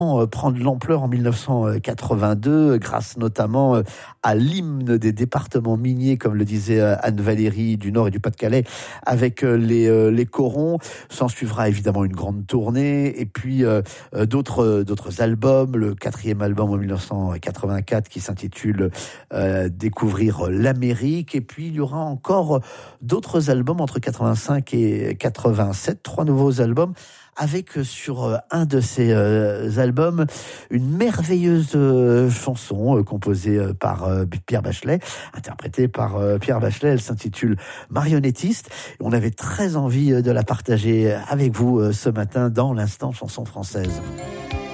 prendre l'ampleur en 1982 grâce notamment à l'hymne des départements miniers, comme le disait Anne-Valérie du Nord et du Pas-de-Calais, avec les corons. S'en suivra évidemment une grande tournée et puis d'autres albums. Le 4e album en 1984 qui s'intitule Découvrir l'Amérique. Et puis il y aura encore d'autres albums entre 85 et 87, 3 nouveaux albums, avec sur un de ces albums une merveilleuse chanson composée par Pierre Bachelet, interprétée par Pierre Bachelet. Elle s'intitule Marionnettiste. On avait très envie de la partager avec vous ce matin dans l'instant chanson française.